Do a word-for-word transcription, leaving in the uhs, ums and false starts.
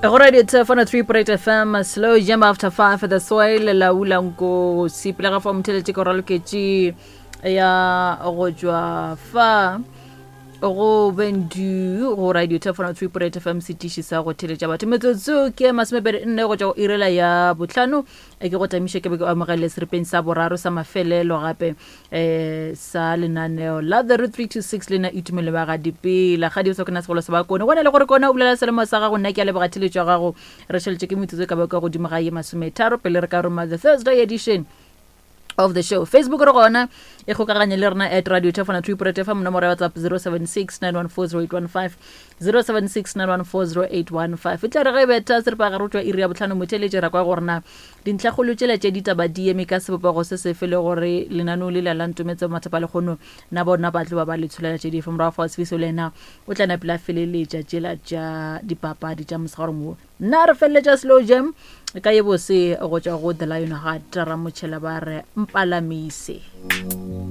Go radio Tefona three point eight F M, slow jam after five at the soil, la ulango, si plaga from teletico rolkechi, ya rojwa fa, go bendu, go radio Tefona three point eight F M city shisa go teleja ba temetso ke masmebe nne go tja irela ya botlhano e ke go tamishe ke be go amogela serpeng sa boraro sa mafelelo gape eh sa lenaneo la the route three two six lena itumele ba ga dipela ga di tso kana segolo se ba kone go ne le gore kona o bulela selemo sa ga go nna ke le bagatile tjwa ga go re sheltse ke motse ka ba ka go dimo ga ye masometharo pele re ka roma the Thursday edition of the show. Facebook re gona e go kaganye le rena at radio Tefona three point eight F M nomoro ya WhatsApp zero seven six nine one four zero eight one five zero seven six nine one four zero eight one five. Itla re beta se pa ga rutwa iri ya botlhano moteletse ra kwa gorna dintlha go lotšela tše ditaba di eme ka sebopa go se se fele gore lenano le la lantumetse mathapa le gono na bona ba tlo ba ba le tsholela tše di from ra fa sfiso lena o tla na pela feleletša tšela tša dipapadi tša mosagoro mo na re feleletša slow jam ka ye bose go tšwa go the lion ga tara motšhela ba re mpalamise.